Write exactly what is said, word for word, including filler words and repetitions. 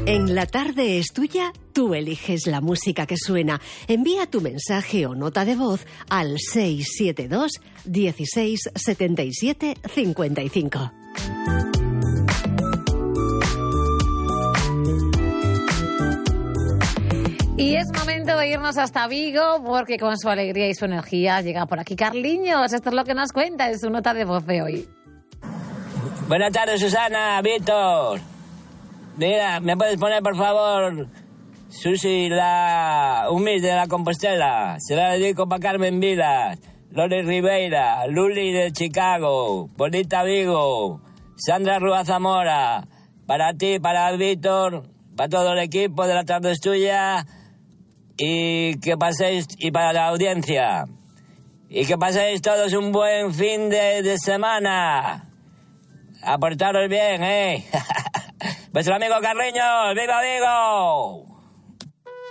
En La Tarde es Tuya, tú eliges la música que suena. Envía tu mensaje o nota de voz al seis siete dos, dieciséis, setenta y siete, cincuenta y cinco. Y es momento de irnos hasta Vigo, porque con su alegría y su energía llega por aquí Carliños. Esto es lo que nos cuenta en su nota de voz de hoy. Buenas tardes, Susana, Víctor. Mira, ¿me puedes poner, por favor, Susi, la humilde de la Compostela? Se la dedico para Carmen Vilas, Lori Ribeira, Luli de Chicago, Bonita Vigo, Sandra Rúa Zamora, para ti, para Víctor, para todo el equipo de La Tarde es Tuya, y que paséis, y para la audiencia, y que paséis todos un buen fin de, de semana. A portaros bien, ¿eh? Vuestro amigo Carliños, ¡viva Vigo!